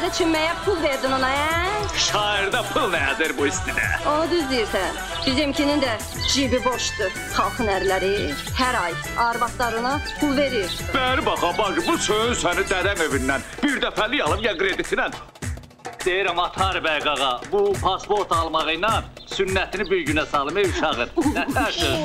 təzə çimməyə pul verdin ona, Şairdə pul nədir bu istidə? O düz deyirsən. Bizimkinin də cibi boşdur. Xalqın ərləri hər ay arvadlarına pul verir. Bəri baxa, bacı, bu söz səni dədəm evindən bir dəfəlik alım ya kreditinə. Deyirəm, Atar bəy qağa, bu pasport almağı ilə sünnətini bir günə salım uşağın. Nə söz?